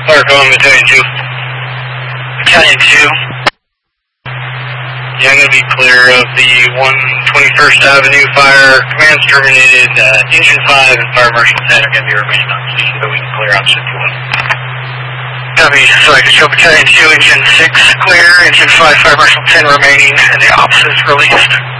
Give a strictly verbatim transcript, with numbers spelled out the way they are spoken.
Fire calling Battalion two. Battalion two. Yeah, I'm going to be clear of the one twenty-first Avenue fire. Command's terminated. Uh, Engine five and Fire Marshal ten are going to be remaining on scene, but we can clear out fifty-one. Copy. So I can show Battalion two, Engine six clear, Engine five, Fire Marshal ten remaining, and the ops is released.